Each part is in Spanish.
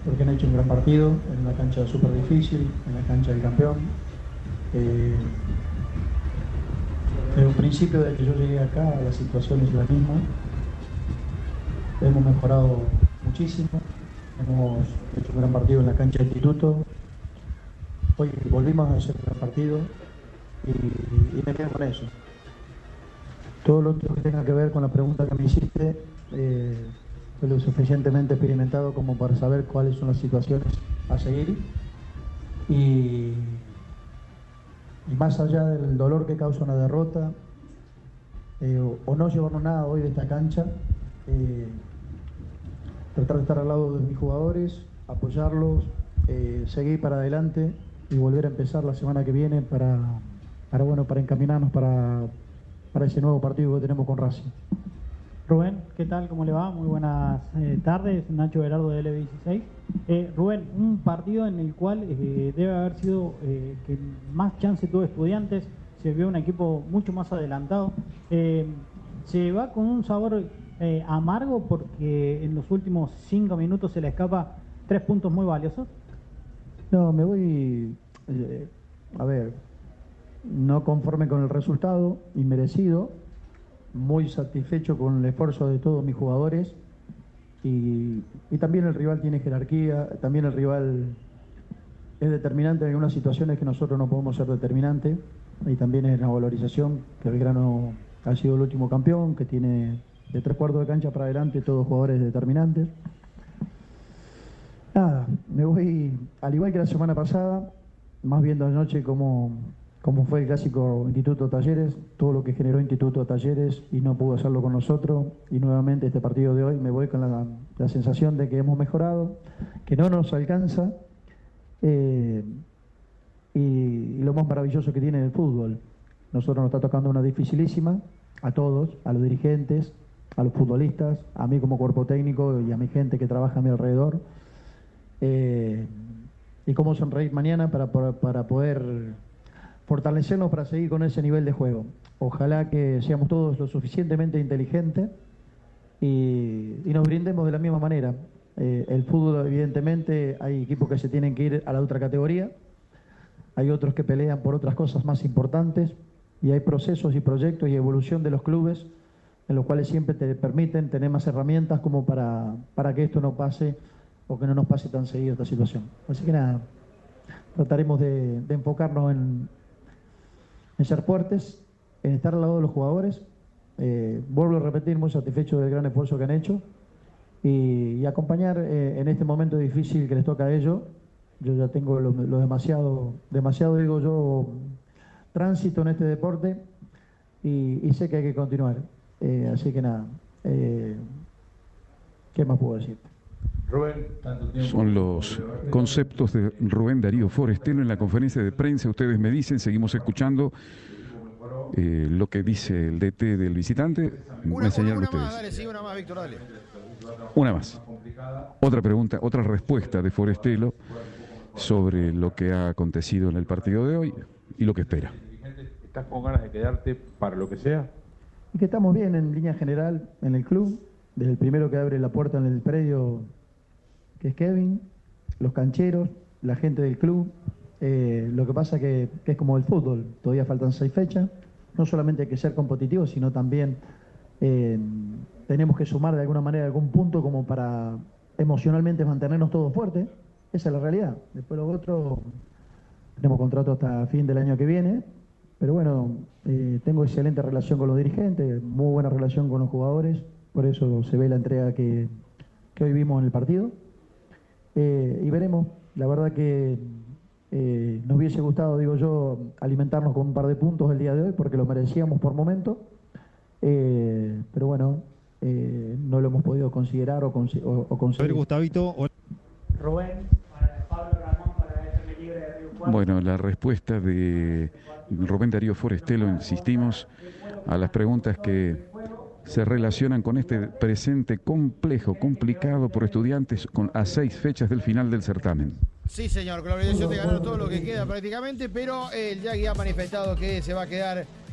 porque han hecho un gran partido en una cancha súper difícil, en la cancha del campeón. Desde un principio de que yo llegué acá, la situación es la misma. Hemos mejorado muchísimo, hemos hecho un gran partido en la cancha del instituto. Hoy volvimos a hacer un gran partido y me quedo con eso. Todo lo otro que tenga que ver con la pregunta que me hiciste, fue lo suficientemente experimentado como para saber cuáles son las situaciones a seguir. Y más allá del dolor que causa una derrota, o no llevarnos nada hoy de esta cancha, tratar de estar al lado de mis jugadores, apoyarlos, seguir para adelante y volver a empezar la semana que viene para encaminarnos para ese nuevo partido que tenemos con Racing. Rubén, ¿qué tal? ¿Cómo le va? Muy buenas tardes. Nacho Gerardo de L16. Rubén, un partido en el cual debe haber sido que más chance tuvo Estudiantes, se vio un equipo mucho más adelantado. Se va con un sabor amargo porque en los últimos 5 minutos se le escapa 3 puntos muy valiosos. No, me voy, no conforme con el resultado, inmerecido, muy satisfecho con el esfuerzo de todos mis jugadores y también el rival tiene jerarquía, también el rival es determinante en algunas situaciones que nosotros no podemos ser determinantes y también es la valorización que Belgrano ha sido el último campeón, que tiene de 3/4 de cancha para adelante todos jugadores determinantes. Nada, me voy, al igual que la semana pasada, más viendo anoche cómo fue el clásico Instituto Talleres, todo lo que generó Instituto Talleres y no pudo hacerlo con nosotros, y nuevamente este partido de hoy me voy con la sensación de que hemos mejorado, que no nos alcanza, y lo más maravilloso que tiene el fútbol. Nosotros nos está tocando una dificilísima, a todos, a los dirigentes, a los futbolistas, a mí como cuerpo técnico y a mi gente que trabaja a mi alrededor, y cómo sonreír mañana para poder fortalecernos para seguir con ese nivel de juego. Ojalá que seamos todos lo suficientemente inteligentes y nos brindemos de la misma manera. El fútbol, evidentemente, hay equipos que se tienen que ir a la otra categoría, hay otros que pelean por otras cosas más importantes y hay procesos y proyectos y evolución de los clubes en los cuales siempre te permiten tener más herramientas como para que esto no pase o que no nos pase tan seguido esta situación. Así que nada, trataremos de enfocarnos en ser fuertes, en estar al lado de los jugadores. Vuelvo a repetir, muy satisfecho del gran esfuerzo que han hecho y acompañar en este momento difícil que les toca a ellos. Yo ya tengo lo demasiado digo yo, tránsito en este deporte y sé que hay que continuar. Así que nada, ¿qué más puedo decir? Rubén, son los conceptos de Rubén Darío Forestelo en la conferencia de prensa. Ustedes me dicen, seguimos escuchando lo que dice el DT del visitante. Una más, dale, sí, una más, Víctor, dale. Una más. Otra pregunta, otra respuesta de Forestelo sobre lo que ha acontecido en el partido de hoy y lo que espera. ¿Estás con ganas de quedarte para lo que sea? Y que estamos bien en línea general en el club, desde el primero que abre la puerta en el predio, que es Kevin, los cancheros, la gente del club. Lo que pasa que es como el fútbol, todavía faltan 6 fechas, no solamente hay que ser competitivos, sino también tenemos que sumar de alguna manera algún punto como para emocionalmente mantenernos todos fuertes. Esa es la realidad. Después lo otro, tenemos contrato hasta fin del año que viene, pero bueno, tengo excelente relación con los dirigentes, muy buena relación con los jugadores, por eso se ve la entrega que hoy vimos en el partido. Y veremos, la verdad que nos hubiese gustado, digo yo, alimentarnos con un par de puntos el día de hoy porque lo merecíamos por momento, pero bueno, no lo hemos podido considerar o conseguir. A ver, Gustavito. Rubén, Pablo Ramón para FM Libre de Río Cuarto. Bueno, la respuesta de Rubén Darío Forestelo, insistimos, a las preguntas que se relacionan con este presente complejo, complicado por Estudiantes a 6 fechas del final del certamen. Sí, señor, con la obligación de ganar todo lo que queda prácticamente, pero el Yagui ha manifestado que se va a quedar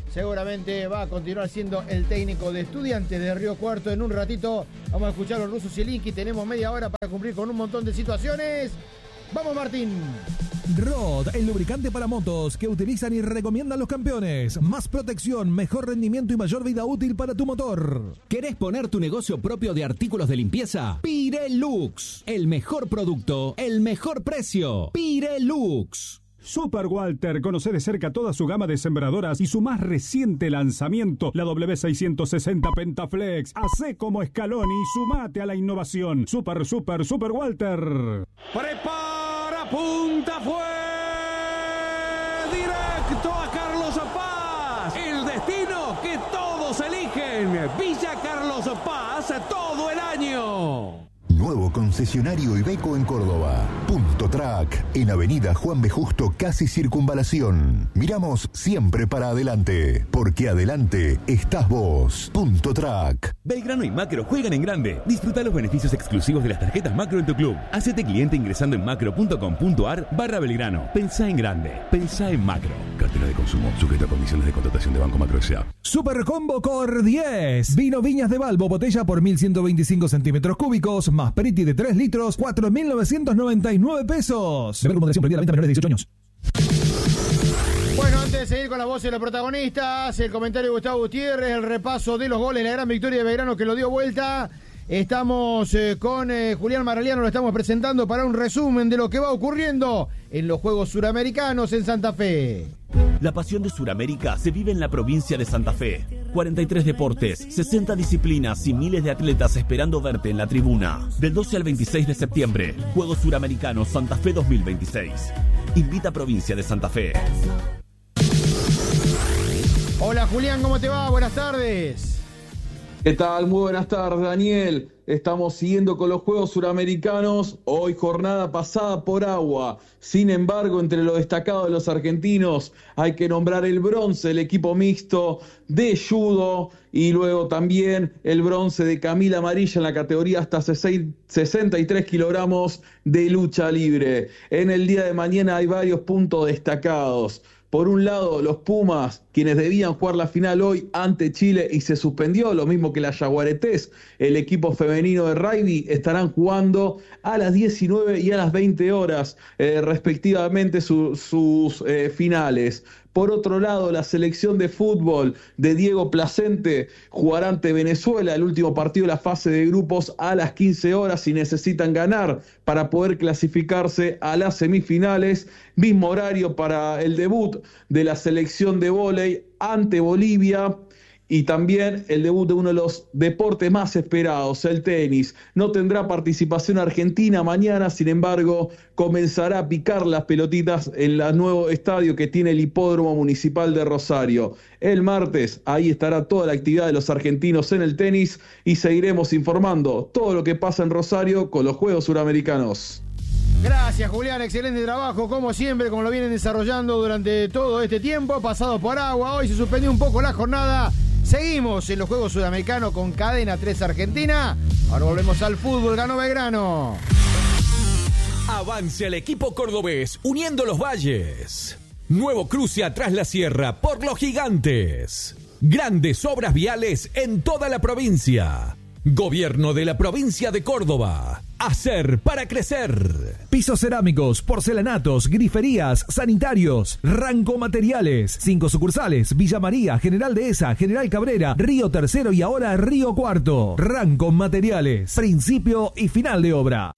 seguramente va a continuar siendo el técnico de Estudiantes de Río Cuarto. En un ratito vamos a escuchar a los rusos Zielinski. Tenemos media hora para cumplir con un montón de situaciones. ¡Vamos, Martín! Rod, el lubricante para motos que utilizan y recomiendan los campeones. Más protección, mejor rendimiento y mayor vida útil para tu motor. ¿Querés poner tu negocio propio de artículos de limpieza? Pirelux. El mejor producto, el mejor precio. Pirelux. Super Walter, conoce de cerca toda su gama de sembradoras y su más reciente lanzamiento, la W660 Pentaflex. Hacé como Scaloni y sumate a la innovación. Super Walter. Prepara, punta, fue directo a Carlos Paz. El destino que todos eligen. Villa Carlos Paz todo el año. Nuevo concesionario Iveco en Córdoba. Punto Track, en Avenida Juan B. Justo, casi Circunvalación. Miramos siempre para adelante, porque adelante estás vos. Punto Track. Belgrano y Macro juegan en grande. Disfruta los beneficios exclusivos de las tarjetas Macro en tu club. Hacete cliente ingresando en macro.com.ar/Belgrano. Pensá en grande. Pensá en Macro. Cartera de consumo, sujeta a condiciones de contratación de Banco Macro S.A. Super Combo Cor 10. Vino Viñas de Balbo, botella por 1.125 centímetros cúbicos, más Periti de 3 litros, 4.999 pesos. Beber con moderación, prohibida la venta a menores de 18 años. Bueno, antes de seguir con la voz de los protagonistas, el comentario de Gustavo Gutiérrez, el repaso de los goles, la gran victoria de Belgrano que lo dio vuelta. Estamos con Julián Maraliano, lo estamos presentando para un resumen de lo que va ocurriendo en los Juegos Suramericanos en Santa Fe. La pasión de Suramérica se vive en la provincia de Santa Fe. 43 deportes, 60 disciplinas y miles de atletas esperando verte en la tribuna. Del 12 al 26 de septiembre, Juegos Suramericanos Santa Fe 2026. Invita a Provincia de Santa Fe. Hola Julián, ¿cómo te va? Buenas tardes. ¿Qué tal? Muy buenas tardes, Daniel. Estamos siguiendo con los Juegos Suramericanos. Hoy jornada pasada por agua. Sin embargo, entre lo destacado de los argentinos hay que nombrar el bronce del equipo mixto de judo y luego también el bronce de Camila Amarilla en la categoría hasta 63 kilogramos de lucha libre. En el día de mañana hay varios puntos destacados. Por un lado, los Pumas, quienes debían jugar la final hoy ante Chile y se suspendió, lo mismo que las Yaguaretés, el equipo femenino de rugby, estarán jugando a las 19 y a las 20 horas, respectivamente, sus finales. Por otro lado, la selección de fútbol de Diego Placente jugará ante Venezuela el último partido de la fase de grupos a las 15 horas y necesitan ganar para poder clasificarse a las semifinales. Mismo horario para el debut de la selección de vóley ante Bolivia. Y también el debut de uno de los deportes más esperados, el tenis. No tendrá participación argentina mañana, sin embargo, comenzará a picar las pelotitas en el nuevo estadio que tiene el Hipódromo Municipal de Rosario. El martes, ahí estará toda la actividad de los argentinos en el tenis y seguiremos informando todo lo que pasa en Rosario con los Juegos Suramericanos. Gracias, Julián, excelente trabajo, como siempre, como lo vienen desarrollando durante todo este tiempo, pasado por agua. Hoy se suspendió un poco la jornada. Seguimos en los Juegos Sudamericanos con Cadena 3 Argentina. Ahora volvemos al fútbol, ganó Belgrano. Avance al equipo cordobés, uniendo los valles. Nuevo cruce atrás la sierra por los gigantes. Grandes obras viales en toda la provincia. Gobierno de la provincia de Córdoba. Hacer para crecer. Pisos cerámicos, porcelanatos, griferías, sanitarios, Ranco Materiales. 5 sucursales: Villa María, General Dehesa, General Cabrera, Río Tercero y ahora Río Cuarto. Ranco Materiales. Principio y final de obra.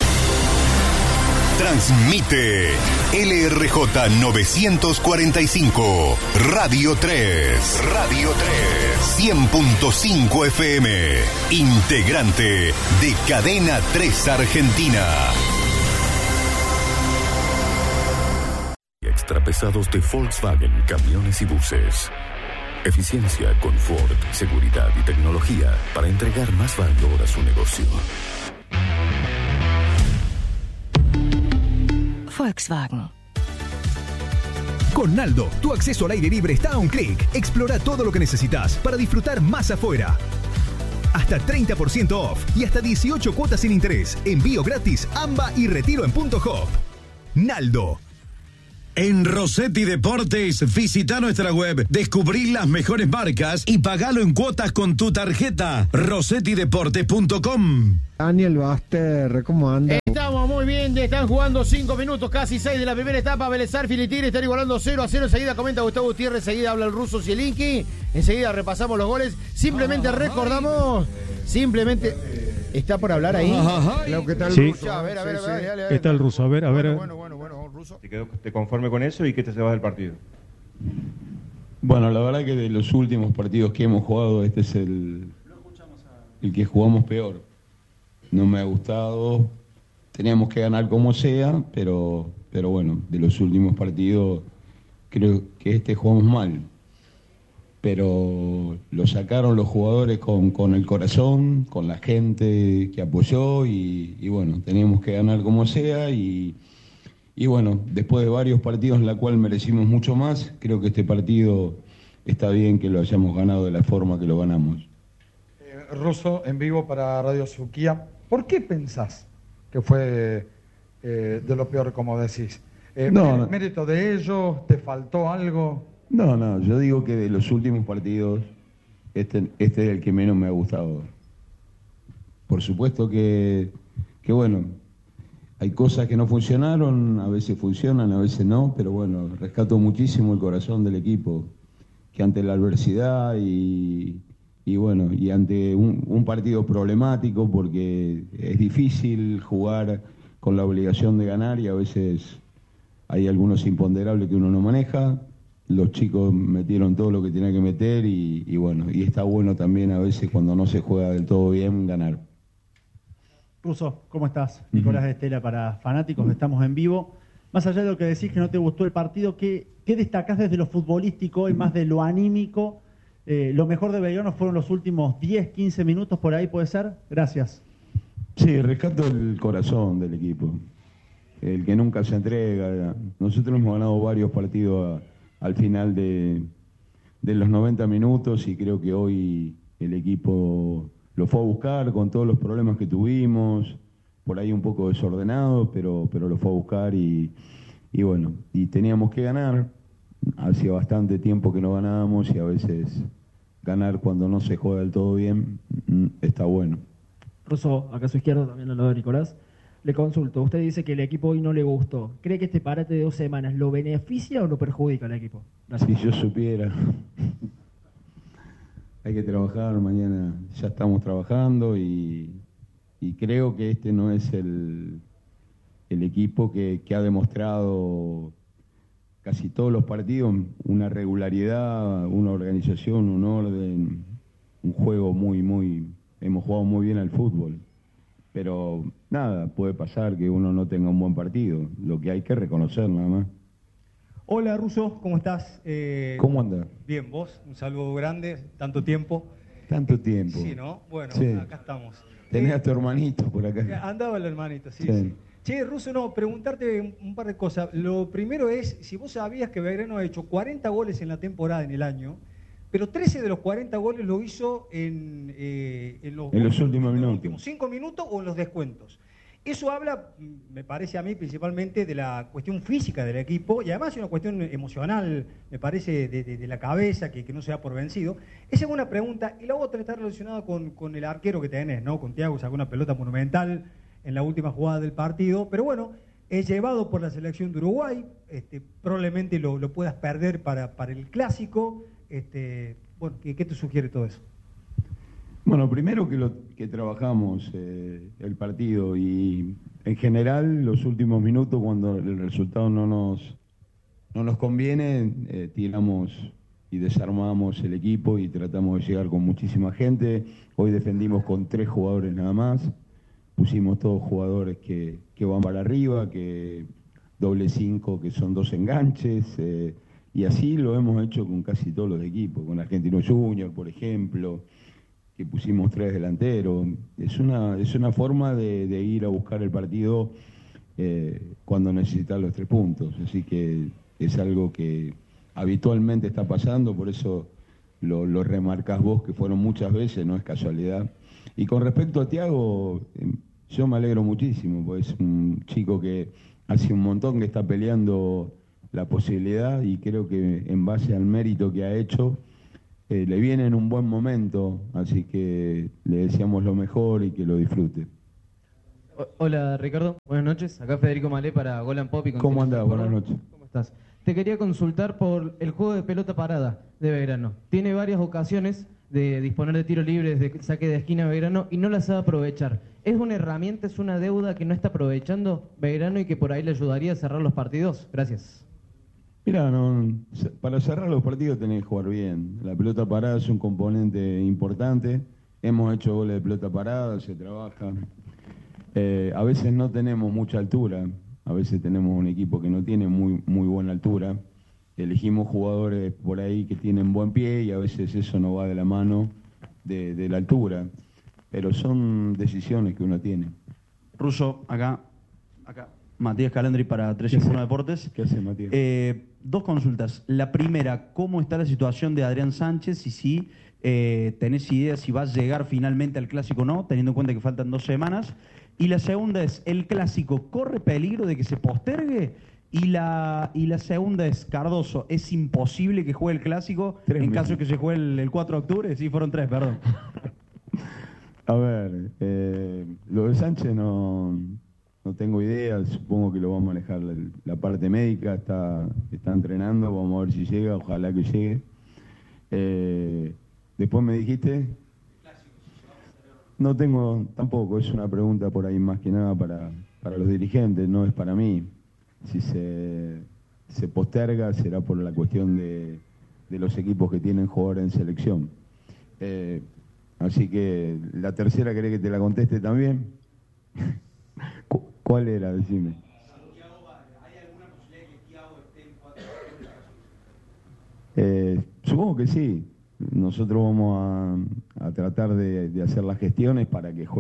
Transmite LRJ 945, Radio 3. Radio 3. 100.5 FM. Integrante de Cadena 3 Argentina. Extrapesados de Volkswagen, camiones y buses. Eficiencia, confort, seguridad y tecnología para entregar más valor a su negocio. Volkswagen. Con Naldo, tu acceso al aire libre está a un clic. Explora todo lo que necesitas para disfrutar más afuera. Hasta 30% off y hasta 18 cuotas sin interés. Envío gratis, AMBA y retiro en Punto Hop. Naldo. En Rossetti Deportes, visita nuestra web, descubrí las mejores marcas y pagalo en cuotas con tu tarjeta. rossettideportes.com. Daniel Baster, ¿cómo anda? Estamos muy bien, están jugando 5 minutos, casi 6 de la primera etapa. Vélez Sarsfield y Tigre están igualando 0-0. Enseguida comenta Gustavo Gutiérrez, enseguida habla el ruso Zielinski. Enseguida repasamos los goles. Simplemente recordamos, está por hablar ahí. Claro, ¿qué tal, sí. ruso? A ver, dale. Está el ruso, a ver. Bueno, ruso. ¿Te conforme con eso y qué te llevas del partido? Bueno, la verdad que de los últimos partidos que hemos jugado, este es el que jugamos peor. No me ha gustado, teníamos que ganar como sea, pero bueno, de los últimos partidos creo que jugamos mal. Pero lo sacaron los jugadores con el corazón, con la gente que apoyó y bueno, teníamos que ganar como sea y bueno, después de varios partidos en la cual merecimos mucho más, creo que este partido está bien que lo hayamos ganado de la forma que lo ganamos. Russo, en vivo para Radio Suquía. ¿Por qué pensás que fue de lo peor, como decís? No. ¿Mérito de ellos? ¿Te faltó algo? No, yo digo que de los últimos partidos, este es el que menos me ha gustado. Por supuesto que bueno, hay cosas que no funcionaron, a veces funcionan, a veces no, pero bueno, rescato muchísimo el corazón del equipo, que ante la adversidad y bueno, y ante un partido problemático, porque es difícil jugar con la obligación de ganar y a veces hay algunos imponderables que uno no maneja. Los chicos metieron todo lo que tenían que meter y bueno, y está bueno también a veces cuando no se juega del todo bien ganar. Russo, ¿cómo estás? Nicolás Estela para Fanáticos, estamos en vivo. Más allá de lo que decís que no te gustó el partido, ¿qué destacás desde lo futbolístico y más de lo anímico? Lo mejor de Belgrano fueron los últimos 10, 15 minutos por ahí, ¿puede ser? Gracias. Sí, rescato el corazón del equipo, el que nunca se entrega. Nosotros hemos ganado varios partidos al final de los 90 minutos y creo que hoy el equipo lo fue a buscar con todos los problemas que tuvimos, por ahí un poco desordenado, pero lo fue a buscar y bueno, y teníamos que ganar. Hacía bastante tiempo que no ganábamos y a veces ganar cuando no se juega del todo bien está bueno. Russo, acá a su izquierda, también lo de Nicolás. Le consulto, usted dice que el equipo hoy no le gustó. ¿Cree que este parate de 2 semanas lo beneficia o lo perjudica al equipo? Gracias. Si yo supiera. Hay que trabajar, mañana ya estamos trabajando y creo que este no es el equipo que ha demostrado casi todos los partidos una regularidad, una organización, un orden, un juego hemos jugado muy bien al fútbol. Pero nada, puede pasar que uno no tenga un buen partido, lo que hay que reconocer nada más. Hola Russo, ¿cómo estás? ¿Cómo andás? Bien, vos, un saludo grande, tanto tiempo. Tanto tiempo. Sí, ¿no? Bueno, sí. Acá estamos. Tenés a tu hermanito por acá. Andaba el hermanito, sí. Che, Russo, no, preguntarte un par de cosas. Lo primero es, si vos sabías que Belgrano ha hecho 40 goles en la temporada, en el año, pero 13 de los 40 goles lo hizo en los últimos minutos. 5 minutos o en los descuentos. Eso habla, me parece a mí, principalmente de la cuestión física del equipo y además una cuestión emocional, me parece, de la cabeza, que no se da por vencido. Esa es una pregunta. Y la otra está relacionada con el arquero que tenés, ¿no? Con Thiago, sacó una pelota monumental en la última jugada del partido. Pero bueno, es llevado por la selección de Uruguay. Probablemente lo puedas perder para el Clásico. Bueno, ¿qué te sugiere todo eso? Bueno, primero que trabajamos el partido y en general los últimos minutos cuando el resultado no nos conviene, tiramos y desarmamos el equipo y tratamos de llegar con muchísima gente. Hoy defendimos con 3 jugadores nada más, pusimos todos jugadores que van para arriba, que doble 5 que son 2 enganches, y así lo hemos hecho con casi todos los equipos, con Argentino Junior, por ejemplo, que pusimos 3 delanteros. Es una forma de ir a buscar el partido cuando necesitas los 3 puntos. Así que es algo que habitualmente está pasando, por eso lo remarcás vos, que fueron muchas veces, no es casualidad. Y con respecto a Thiago, yo me alegro muchísimo, porque es un chico que hace un montón que está peleando la posibilidad y creo que en base al mérito que ha hecho, le viene en un buen momento, así que le deseamos lo mejor y que lo disfrute. Hola Ricardo, buenas noches. Acá Federico Malé para Gol and Pop. ¿Cómo andás? Buenas noches. ¿Cómo estás? Te quería consultar por el juego de pelota parada de Belgrano. Tiene varias ocasiones de disponer de tiros libres, de saque de esquina Belgrano y no las sabe aprovechar. ¿Es una herramienta, es una deuda que no está aprovechando Belgrano y que por ahí le ayudaría a cerrar los partidos? Gracias. Mira, para cerrar los partidos tenés que jugar bien. La pelota parada es un componente importante. Hemos hecho goles de pelota parada, se trabaja. A veces no tenemos mucha altura. A veces tenemos un equipo que no tiene muy buena altura. Elegimos jugadores por ahí que tienen buen pie y a veces eso no va de la mano de la altura. Pero son decisiones que uno tiene. Russo, acá. Matías Calandri para 351 Deportes. ¿Qué hace, Matías? 2 consultas. La primera, ¿cómo está la situación de Adrián Sánchez? Y si tenés idea si va a llegar finalmente al Clásico o no, teniendo en cuenta que faltan 2 semanas. Y la segunda es, ¿el Clásico corre peligro de que se postergue? Y la segunda es, Cardoso, ¿es imposible que juegue el Clásico en caso de que se juegue el 4 de octubre? Sí, fueron 3, perdón. A ver, lo de Sánchez no tengo idea, supongo que lo va a manejar la parte médica, está entrenando, vamos a ver si llega, ojalá que llegue. Después me dijiste... No tengo tampoco, es una pregunta por ahí más que nada para los dirigentes, no es para mí. Si se posterga será por la cuestión de los equipos que tienen jugadores en selección. Así que la tercera, ¿querés que te la conteste también? ¿Cuál era? Decime. ¿Hay alguna posibilidad de que Thiago esté en 4? Supongo que sí. Nosotros vamos a tratar de hacer las gestiones para que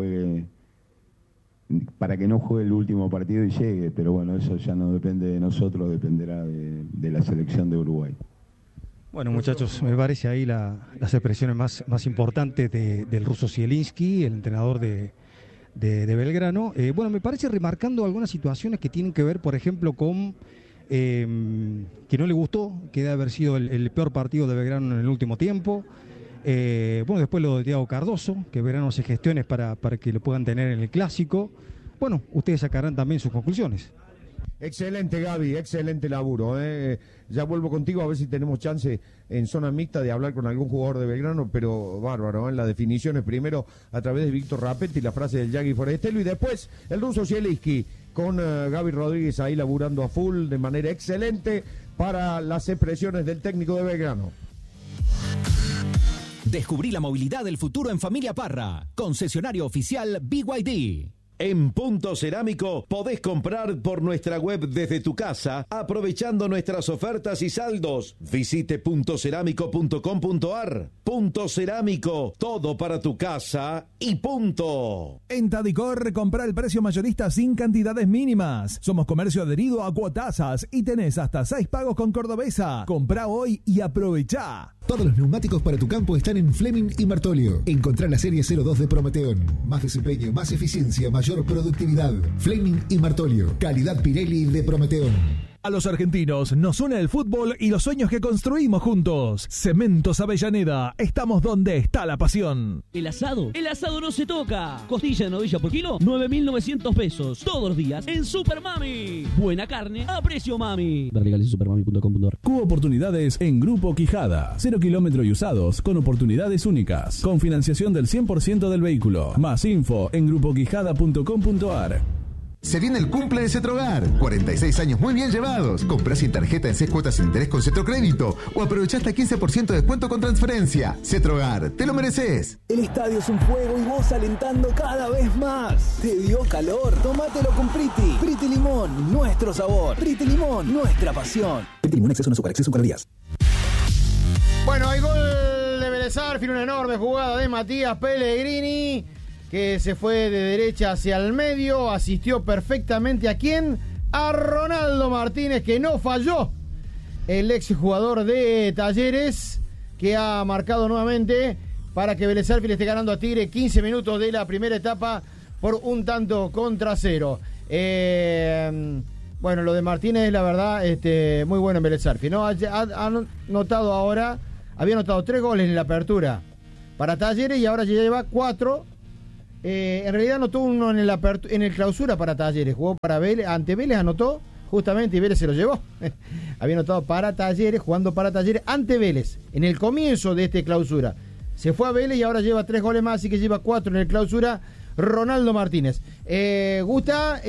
no juegue el último partido y llegue, pero bueno, eso ya no depende de nosotros, dependerá de la selección de Uruguay. Bueno, muchachos, me parece ahí las expresiones más importantes del ruso Zielinski, el entrenador de Belgrano. Bueno, me parece remarcando algunas situaciones que tienen que ver, por ejemplo, con que no le gustó, que debe haber sido el peor partido de Belgrano en el último tiempo. Bueno, después lo de Thiago Cardoso, que Belgrano hace gestiones para que lo puedan tener en el Clásico. Bueno, ustedes sacarán también sus conclusiones. Excelente, Gaby, excelente laburo. Ya vuelvo contigo a ver si tenemos chance en zona mixta de hablar con algún jugador de Belgrano, pero bárbaro, en las definiciones primero a través de Víctor Rapetti, la frase del Yagui Forestelo, y después el ruso Zielinski con Gaby Rodríguez ahí laburando a full de manera excelente para las expresiones del técnico de Belgrano. Descubrí la movilidad del futuro en Familia Parra, concesionario oficial BYD. En Punto Cerámico podés comprar por nuestra web desde tu casa, aprovechando nuestras ofertas y saldos. Visite puntocerámico.com.ar. Punto Cerámico, todo para tu casa y punto. En Tadicor, compra el precio mayorista sin cantidades mínimas. Somos comercio adherido a Cuotasas y tenés hasta 6 pagos con Cordobesa. Comprá hoy y aprovechá. Todos los neumáticos para tu campo están en Fleming y Martolio. Encontrá la serie 02 de Prometeón. Más desempeño, más eficiencia, mayor productividad. Fleming y Martolio. Calidad Pirelli de Prometeón. A los argentinos nos une el fútbol y los sueños que construimos juntos. Cementos Avellaneda, estamos donde está la pasión. El asado no se toca. Costilla de novilla por kilo, 9.900 pesos. Todos los días en Super Mami. Buena carne a precio mami. Ver legales en supermami.com.ar. Cubo oportunidades en Grupo Quijada. 0 kilómetros y usados con oportunidades únicas. Con financiación del 100% del vehículo. Más info en grupoquijada.com.ar. Se viene el cumple de Cetrogar. 46 años muy bien llevados. Comprá sin tarjeta en 6 cuotas sin interés con Cetrocrédito o aprovechá hasta 15% de descuento con transferencia. Cetrogar, te lo mereces. El estadio es un juego y vos alentando cada vez más. ¿Te dio calor? Tómatelo con Priti. Priti Limón, nuestro sabor. Priti Limón, nuestra pasión. Priti Limón, exceso no azúcar, exceso calorías. Bueno, hay gol de Vélez Sarsfield, una enorme jugada de Matías Pellegrini, que se fue de derecha hacia el medio, asistió perfectamente ¿a quién? A Ronaldo Martínez, que no falló. El exjugador de Talleres, que ha marcado nuevamente para que Vélez Sarsfield esté ganando a Tigre 15 minutos de la primera etapa por 1-0. Bueno, lo de Martínez, la verdad, muy bueno en Vélez Sarsfield, ¿no? Ha notado ahora, había anotado 3 goles en la apertura para Talleres y ahora ya lleva 4. En realidad anotó uno en el clausura para Talleres, jugó para Vélez, ante Vélez anotó justamente y Vélez se lo llevó. Había anotado para Talleres, jugando para Talleres ante Vélez, en el comienzo de este clausura. Se fue a Vélez y ahora lleva 3 goles más, así que lleva 4 en el clausura. Ronaldo Martínez. Gusta,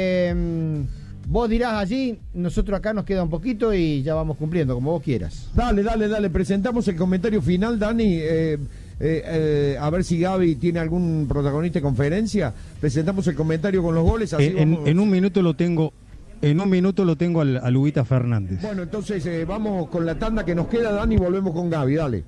vos dirás allí, nosotros acá nos queda un poquito y ya vamos cumpliendo, como vos quieras. Dale, presentamos el comentario final, Dani. A ver si Gaby tiene algún protagonista de conferencia. Presentamos el comentario con los goles. Así en un minuto lo tengo. En un minuto lo tengo al Ubita Fernández. Bueno, entonces vamos con la tanda que nos queda, Dani, y volvemos con Gaby, dale.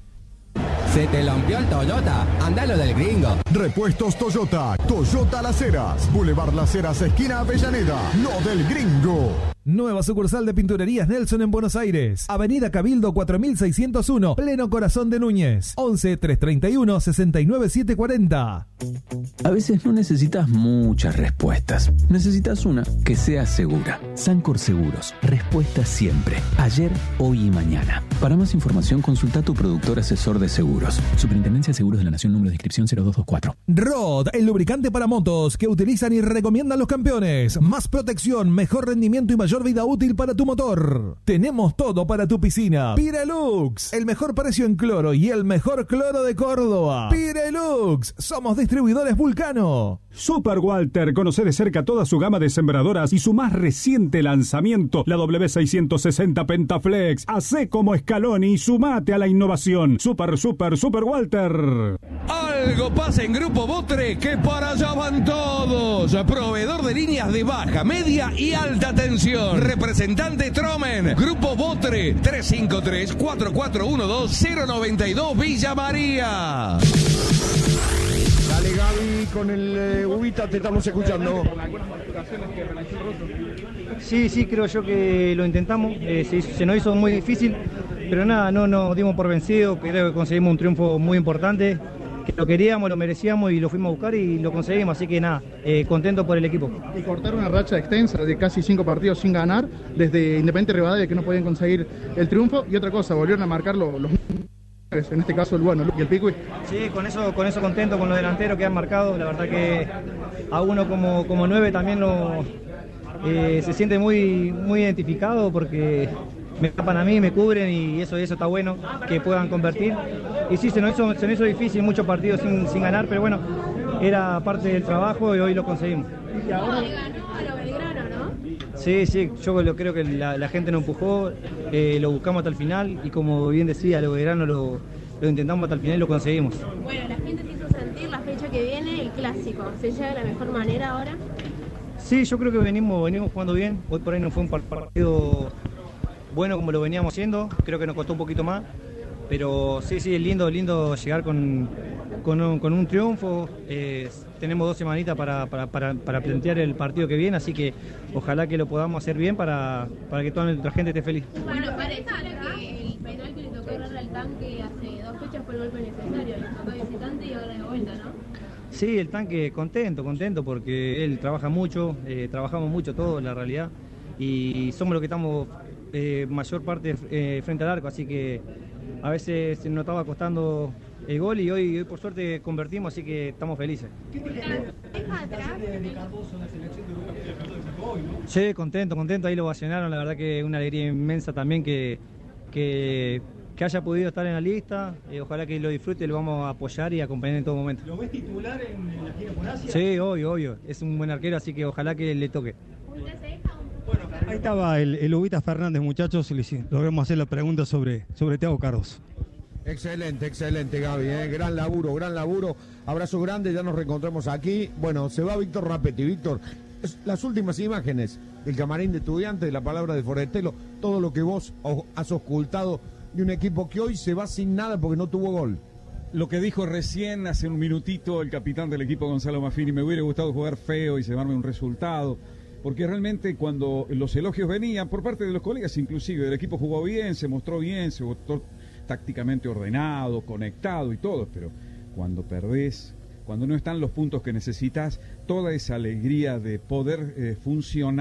Se te lampió el Toyota, andalo del gringo. Repuestos Toyota, Toyota Las Heras, Boulevard Las Heras, esquina Avellaneda, lo del gringo. Nueva sucursal de Pinturerías Nelson en Buenos Aires. Avenida Cabildo 4601, pleno corazón de Núñez. 11 331 69 740. A veces no necesitas muchas respuestas. Necesitas una que sea segura. Sancor Seguros. Respuesta siempre. Ayer, hoy y mañana. Para más información, consulta a tu productor asesor de seguros. Superintendencia de Seguros de la Nación, número de inscripción 0224. Rod, el lubricante para motos que utilizan y recomiendan los campeones. Más protección, mejor rendimiento y mayor vida útil para tu motor. Tenemos todo para tu piscina. Pirelux, el mejor precio en cloro y el mejor cloro de Córdoba. Pirelux, somos distribuidores Vulcano. Super Walter, conoce de cerca toda su gama de sembradoras y su más reciente lanzamiento, la W660 Pentaflex. Hacé como Scaloni y sumate a la innovación. Super Walter. Algo pasa en Grupo Botre, que para allá van todos. Proveedor de líneas de baja, media y alta tensión. Representante Tromen. Grupo Botre, 353-4412-092 Villa María. Dale, Gaby, con el Ubita te estamos escuchando. Sí, creo yo que lo intentamos. Se nos hizo muy difícil, pero nada, no nos dimos por vencidos. Creo que conseguimos un triunfo muy importante, que lo queríamos, lo merecíamos y lo fuimos a buscar y lo conseguimos. Así que nada, contento por el equipo. Y cortar una racha extensa de casi 5 partidos sin ganar, desde Independiente Rivadavia, que no podían conseguir el triunfo. Y otra cosa, volvieron a marcar los en este caso el bueno y el Picuy. Sí, con eso contento con los delanteros que han marcado. La verdad que a uno como 9 también se siente muy identificado, porque me tapan a mí, me cubren y eso está bueno, que puedan convertir. Y sí, se nos hizo difícil, muchos partidos sin ganar, pero bueno, era parte del trabajo y hoy lo conseguimos. Y ahora le ganó a lo Belgrano, ¿no? Sí, yo creo que la gente nos empujó, lo buscamos hasta el final y como bien decía, lo Belgrano lo intentamos hasta el final y lo conseguimos. Bueno, la gente te hizo sentir la fecha que viene, el clásico. ¿Se llega de la mejor manera ahora? Sí, yo creo que venimos jugando bien. Hoy por ahí no fue un partido bueno como lo veníamos haciendo, creo que nos costó un poquito más, pero sí, es lindo llegar con un triunfo. Tenemos 2 semanitas para plantear el partido que viene, así que ojalá que lo podamos hacer bien para que toda nuestra gente esté feliz. Bueno, parece que el penal que le tocó errar al Tanque hace 2 fechas fue el golpe necesario, le tocó visitante y ahora de vuelta, ¿no? Sí, el Tanque contento porque él trabaja mucho, trabajamos mucho todos, la realidad, y somos los que estamos mayor parte frente al arco, así que a veces se nos estaba costando el gol y hoy por suerte convertimos, así que estamos felices. Sí, contento, ahí lo vacionaron, la verdad que es una alegría inmensa también que haya podido estar en la lista, ojalá que lo disfrute, lo vamos a apoyar y acompañar en todo momento. ¿Lo ves titular en la gira con Asia? Sí, obvio, es un buen arquero, así que ojalá que le toque. Ahí estaba el Ubita Fernández, muchachos, logramos hacer la pregunta sobre Thiago Cardoso. Excelente, Gaby, gran laburo, abrazo grande, ya nos reencontramos aquí. Bueno, se va Víctor Rapetti. Víctor, las últimas imágenes del camarín de Estudiantes, de la palabra de Forestelo, todo lo que vos has ocultado de un equipo que hoy se va sin nada porque no tuvo gol. Lo que dijo recién, hace un minutito, el capitán del equipo, Gonzalo Maffini: me hubiera gustado jugar feo y llevarme un resultado, porque realmente cuando los elogios venían por parte de los colegas, inclusive el equipo jugó bien, se mostró tácticamente ordenado, conectado y todo, pero cuando perdés, cuando no están los puntos que necesitas, toda esa alegría de poder funcionar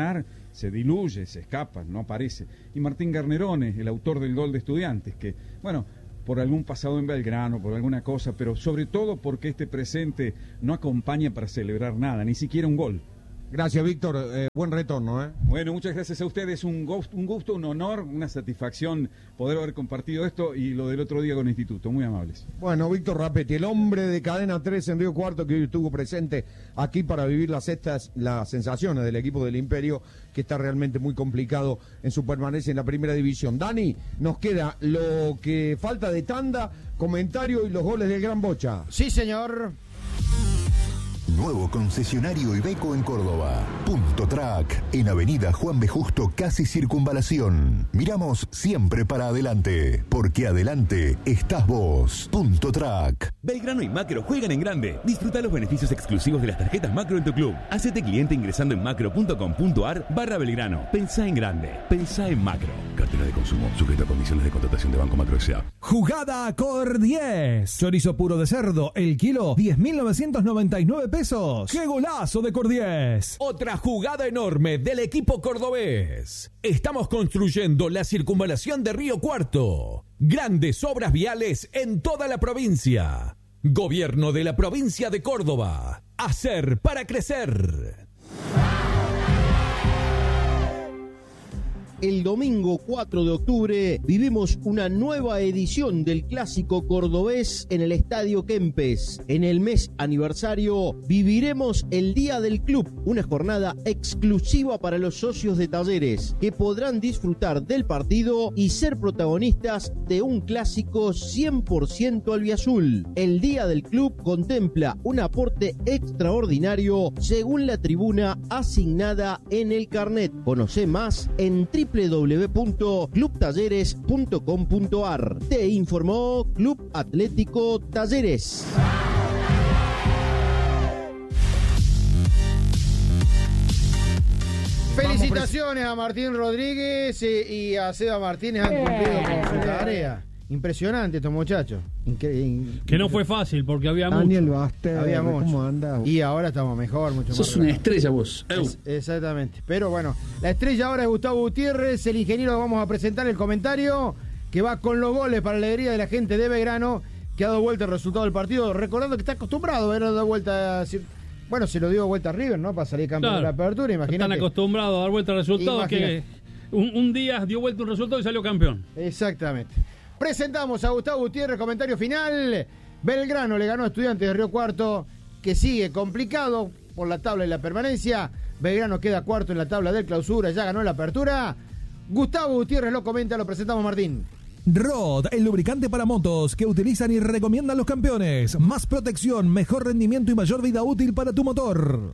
se diluye, se escapa, no aparece. Y Martín Garnerone, el autor del gol de Estudiantes, que, bueno, por algún pasado en Belgrano, por alguna cosa, pero sobre todo porque este presente no acompaña para celebrar nada, ni siquiera un gol. Gracias, Víctor. Buen retorno, ¿eh? Bueno, muchas gracias a ustedes. Un gusto, un honor, una satisfacción poder haber compartido esto y lo del otro día con el Instituto. Muy amables. Bueno, Víctor Rapetti, el hombre de Cadena 3 en Río Cuarto, que hoy estuvo presente aquí para vivir las sensaciones del equipo del Imperio, que está realmente muy complicado en su permanencia en la primera división. Dani, nos queda lo que falta de tanda, comentario y los goles del Gran Bocha. Sí, señor. Nuevo concesionario Iveco en Córdoba. Punto Track, en Avenida Juan B. Justo, casi Circunvalación. Miramos siempre para adelante, porque adelante estás vos. Punto Track. Belgrano y Macro juegan en grande. Disfruta los beneficios exclusivos de las tarjetas Macro en tu club. Hacete cliente ingresando en macro.com.ar/Belgrano. Pensá en grande. Pensá en Macro. Cartera de consumo. Sujeto a condiciones de contratación de Banco Macro S.A. Jugada Cor 10. Chorizo puro de cerdo. El kilo, 10.999 pesos. ¡Qué golazo de Cor 10! Otra jugada enorme del equipo cordobés. Estamos construyendo la circunvalación de Río Cuarto. Grandes obras viales en toda la provincia. Gobierno de la provincia de Córdoba. Hacer para crecer. El domingo 4 de octubre vivimos una nueva edición del Clásico Cordobés en el Estadio Kempes. En el mes aniversario viviremos el Día del Club, una jornada exclusiva para los socios de Talleres, que podrán disfrutar del partido y ser protagonistas de un clásico 100% albiazul. El Día del Club contempla un aporte extraordinario según la tribuna asignada en el carnet. Conoce más en www.clubtalleres.com.ar. Te informó Club Atlético Talleres. Felicitaciones a Martín Rodríguez y a Seba Martínez, han cumplido con su tarea. Impresionante estos muchachos. Que no fue fácil porque había Daniel mucho. Baster, Había ¿cómo mucho. anda? Y ahora estamos mejor, mucho Sos más. una estrella vos. Exactamente. Pero bueno, la estrella ahora es Gustavo Gutiérrez, el ingeniero que vamos a presentar el comentario que va con los goles para la alegría de la gente de Belgrano, que ha dado vuelta el resultado del partido, recordando que está acostumbrado a haber dado vuelta. Bueno, se lo dio vuelta a River, ¿no? Para salir campeón de la apertura, imagínate. Están acostumbrados a dar vuelta al resultado, que un día dio vuelta un resultado y salió campeón. Exactamente. Presentamos a Gustavo Gutiérrez, comentario final. Belgrano le ganó a Estudiantes de Río Cuarto, que sigue complicado por la tabla y la permanencia. Belgrano queda cuarto en la tabla del clausura, ya ganó la apertura. Gustavo Gutiérrez lo comenta, lo presentamos, Martín. Rod, el lubricante para motos que utilizan y recomiendan los campeones. Más protección, mejor rendimiento y mayor vida útil para tu motor.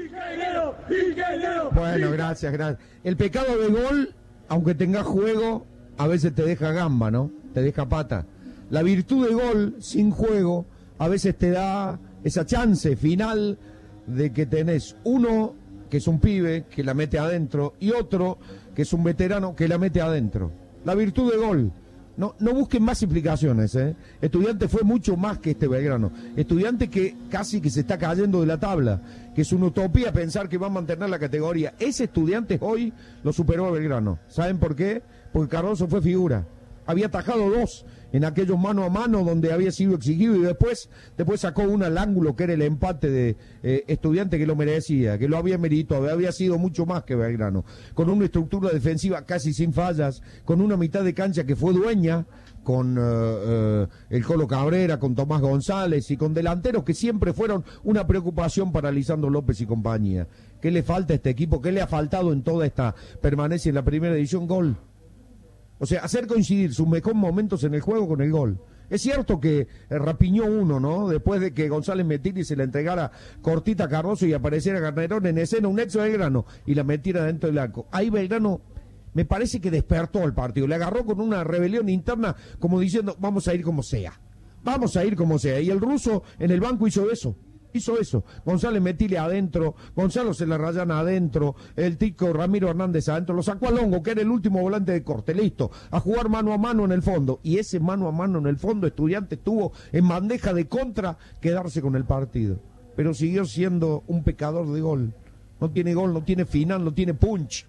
Bueno, gracias. El pecado de gol, aunque tengas juego, a veces te deja gamba, ¿no? Te deja pata. La virtud de gol sin juego a veces te da esa chance final de que tenés uno que es un pibe que la mete adentro y otro que es un veterano que la mete adentro. La virtud de gol. No busquen más explicaciones, ¿eh? Estudiante fue mucho más que este Belgrano. Estudiante que casi que se está cayendo de la tabla, que es una utopía pensar que va a mantener la categoría. Ese Estudiante hoy lo superó a Belgrano. ¿Saben por qué? Porque Cardoso fue figura. Había atajado 2 en aquellos mano a mano donde había sido exigido y después sacó una al ángulo que era el empate de Estudiante, que lo merecía, que lo había meritado, había sido mucho más que Belgrano, con una estructura defensiva casi sin fallas, con una mitad de cancha que fue dueña, con el Colo Cabrera, con Tomás González y con delanteros que siempre fueron una preocupación para Lisandro López y compañía. ¿Qué le falta a este equipo? ¿Qué le ha faltado en toda esta permanencia en la primera división? Gol. O sea, hacer coincidir sus mejores momentos en el juego con el gol. Es cierto que rapiñó uno, ¿no? Después de que González Metini se la entregara cortita a Cardoso y apareciera Garnerón en escena, un ex Belgrano, y la metiera dentro del arco. Ahí Belgrano me parece que despertó al partido, le agarró con una rebelión interna como diciendo, vamos a ir como sea. Vamos a ir como sea. Y el ruso en el banco hizo eso. González Metile adentro, Gonzalo se la rayana adentro, el tico Ramiro Hernández adentro, lo sacó a Longo, que era el último volante de corte, listo, a jugar mano a mano en el fondo. Y ese mano a mano en el fondo, Estudiantes tuvo en bandeja de contra quedarse con el partido. Pero siguió siendo un pecador de gol. No tiene gol, no tiene final, no tiene punch.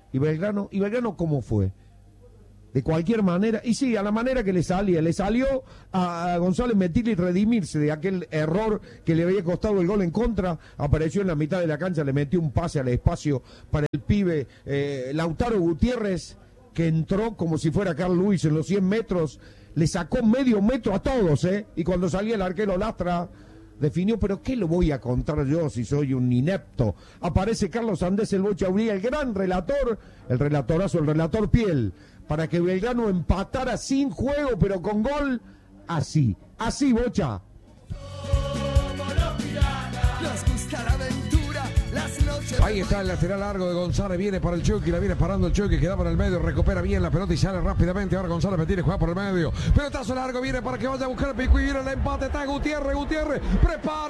¿Y Belgrano cómo fue? De cualquier manera, y sí, a la manera que le salió a González Metilli redimirse de aquel error que le había costado el gol en contra, apareció en la mitad de la cancha, le metió un pase al espacio para el pibe Lautaro Gutiérrez, que entró como si fuera Carl Lewis en los 100 metros, le sacó medio metro a todos, y cuando salía el arquero Lastra, definió, pero ¿qué lo voy a contar yo si soy un inepto? Aparece Carlos Andés, el Bocha Uría, el gran relator, el relator Piel, para que Belgrano empatara sin juego, pero con gol, así, Bocha. Ahí está el lateral largo de González, viene para el Chucky, la viene parando el Chucky, queda para el medio, recupera bien la pelota y sale rápidamente. Ahora González Metilli juega por el medio, pelotazo largo, viene para que vaya a buscar el pico y viene el empate, está Gutiérrez, prepara.